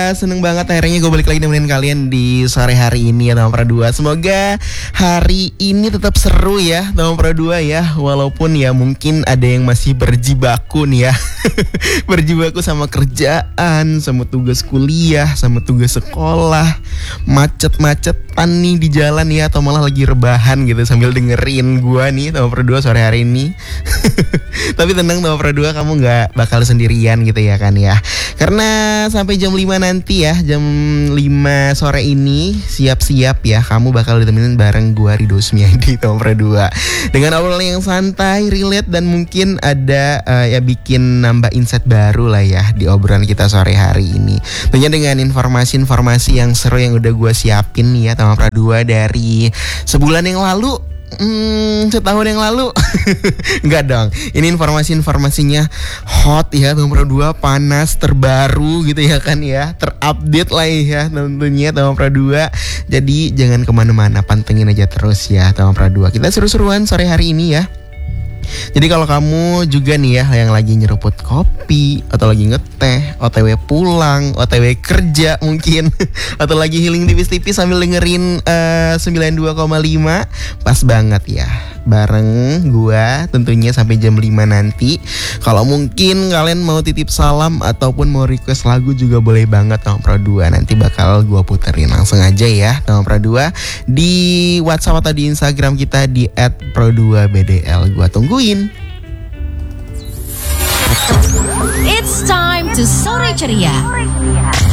seneng banget akhirnya gue balik lagi nemenin kalian di sore hari ini ya Tama Pradua. Semoga hari ini tetap seru ya Tama Pradua ya. Walaupun ya mungkin ada yang masih berjibaku nih ya berjibaku sama kerjaan, sama tugas kuliah, sama tugas sekolah, macet-macetan nih di jalan ya, atau malah lagi rebahan gitu sambil dengerin gue nih Tama Pradua sore hari ini. Tapi tenang Tama Pradua, kamu gak bakal sendirian gitu ya kan ya. Karena sampai jam 5 nanti ya, jam 5 sore ini siap-siap ya, kamu bakal ditemenin bareng gua Rido Sumiadi Tama Pradua. Dengan obrolan yang santai, relate, dan mungkin ada ya bikin nambah insight baru lah ya di obrolan kita sore hari ini. Tentunya dengan informasi-informasi yang seru yang udah gua siapin nih ya Tama Pradua dari sebulan yang lalu. Setahun yang lalu. Enggak dong, ini informasinya hot ya Tama Pradua, panas, terbaru gitu ya kan ya, terupdate lah ya tentunya Tama Pradua. Jadi jangan kemana-mana, pantengin aja terus ya Tama Pradua. Kita seru-seruan sore hari ini ya. Jadi kalau kamu juga nih ya yang lagi nyeruput kopi, atau lagi ngeteh, OTW pulang, OTW kerja mungkin, atau lagi healing tipis-tipis sambil dengerin 92,5, pas banget ya bareng gua tentunya sampai jam 5 nanti. Kalau mungkin kalian mau titip salam ataupun mau request lagu juga boleh banget Tama Pradua. Nanti bakal gua puterin langsung aja ya Tama Pradua di WhatsApp atau di Instagram kita di @pro2bdl. Gua tungguin. It's time to Sore Ceria.